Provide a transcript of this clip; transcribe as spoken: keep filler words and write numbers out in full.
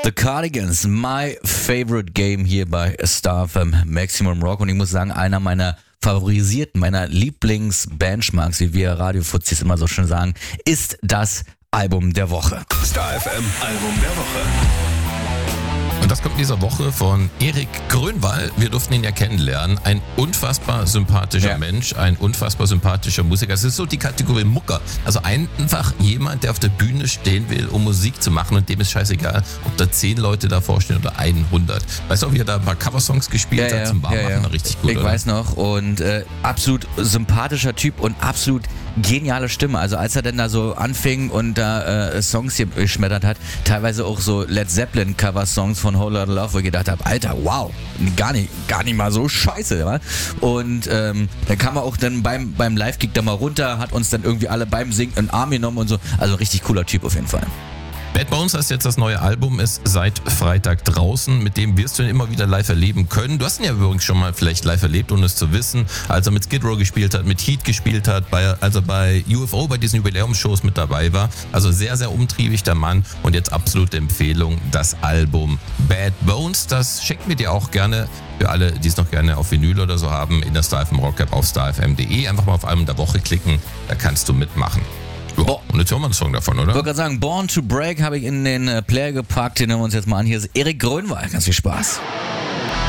The Cardigans, my favorite game hier bei Star F M Maximum Rock. Und ich muss sagen, einer meiner favorisierten, meiner Lieblings-Benchmarks, wie wir Radio-Fuzis immer so schön sagen, ist das Album der Woche. Star F M Album der Woche. Und das kommt in dieser Woche von Erik Grönwall. Wir durften ihn ja kennenlernen. Ein unfassbar sympathischer Ja. Mensch, ein unfassbar sympathischer Musiker. Es ist so die Kategorie Mucker. Also einfach jemand, der auf der Bühne stehen will, um Musik zu machen, und dem ist scheißegal, ob da zehn Leute davor stehen oder hundert. Weißt du, wie er da ein paar Coversongs gespielt hat zum Warmmachen? ja, ja. Richtig gut, Ich oder? weiß noch. Und äh, absolut sympathischer Typ und absolut geniale Stimme. Also als er denn da so anfing und da äh, Songs hier geschmettert hat, teilweise auch so Led Zeppelin Cover-Songs von Whole Lotta Love, wo ich gedacht habe, Alter, wow, gar nicht, gar nicht mal so scheiße. Ja? Und ähm, dann kam er auch dann beim, beim Live-Gig da mal runter, hat uns dann irgendwie alle beim Singen in den Arm genommen und so. Also richtig cooler Typ auf jeden Fall. Bad Bones heißt jetzt das neue Album, ist seit Freitag draußen. Mit dem wirst du ihn immer wieder live erleben können. Du hast ihn ja übrigens schon mal vielleicht live erlebt, ohne es zu wissen. Als er mit Skid Row gespielt hat, mit Heat gespielt hat, bei, als er bei U F O bei diesen Jubiläumsshows mit dabei war. Also sehr, sehr umtriebig der Mann. Und jetzt absolute Empfehlung, das Album Bad Bones. Das schenken wir dir auch gerne für alle, die es noch gerne auf Vinyl oder so haben, in der Star F M Rock App auf star f m punkt de. Einfach mal auf Album der Woche klicken, da kannst du mitmachen. Ja, und jetzt hören wir einen Song davon, oder? Ich wollte gerade sagen, Born to Break habe ich in den äh, Player gepackt, den hören wir uns jetzt mal an. Hier ist Erik Grönwall. Ganz viel Spaß.